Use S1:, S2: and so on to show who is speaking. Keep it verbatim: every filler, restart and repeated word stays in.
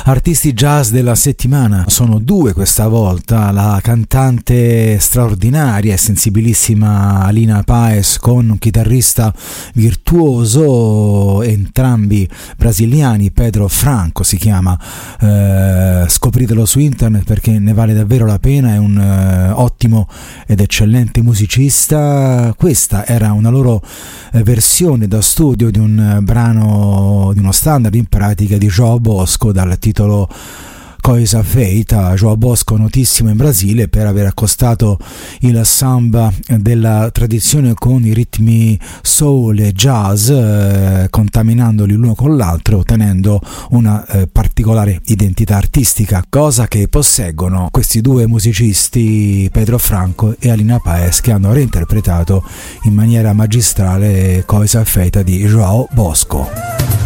S1: Artisti jazz della settimana sono due questa volta: la cantante straordinaria e sensibilissima Alina Paes con un chitarrista virtuoso, entrambi brasiliani, Pedro Franco si chiama, eh, scopritelo su internet perché ne vale davvero la pena, è un eh, ottimo ed eccellente musicista. Questa era una loro eh, versione da studio di un eh, brano, di uno standard in pratica di João Bosco dal titolo Coisa Feita. João Bosco, notissimo in Brasile per aver accostato il samba della tradizione con i ritmi soul e jazz, eh, contaminandoli l'uno con l'altro, ottenendo una eh, particolare identità artistica, cosa che posseggono questi due musicisti, Pedro Franco e Alina Paes, che hanno reinterpretato in maniera magistrale Coisa Feita di João Bosco.